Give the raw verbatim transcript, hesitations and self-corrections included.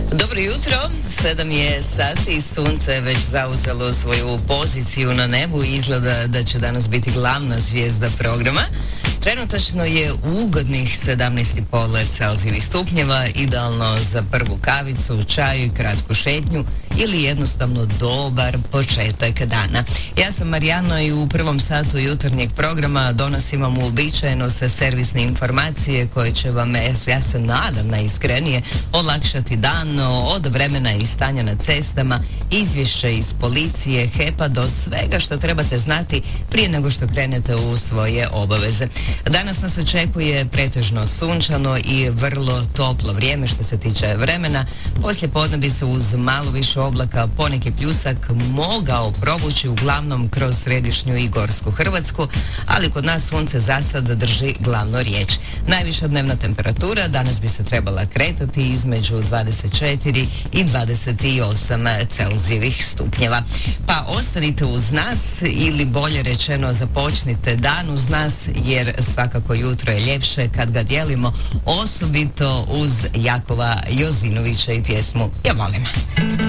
Dobro jutro, sedam je sati i sunce je već zauzelo svoju poziciju na nebu i izgleda da će danas biti glavna zvijezda programa. Trenutačno je ugodnih sedamnaest i pol Celzijevih stupnjeva, idealno za prvu kavicu, čaj, kratku šetnju ili jednostavno dobar početak dana. Ja sam Marijana i u prvom satu jutarnjeg programa donosim vam uobičajeno sve servisne informacije koje će vam, ja se nadam najiskrenije, olakšati dan od vremena i stanja na cestama, izvješće iz policije, H E P-a do svega što trebate znati prije nego što krenete u svoje obaveze. Danas nas očekuje pretežno sunčano i vrlo toplo vrijeme što se tiče vremena. Poslije podne bi se uz malo više oblaka poneki pljusak mogao provući uglavnom kroz središnju i gorsku Hrvatsku, ali kod nas sunce zasad drži glavno riječ. Najviša dnevna temperatura danas bi se trebala kretati između dvadeset četiri i dvadeset osam Celzijevih stupnjeva. Pa ostanite uz nas ili bolje rečeno započnite dan uz nas, jer svakako jutro je ljepše kad ga dijelimo, osobito uz Jakova Jozinovića i pjesmu Ja volim.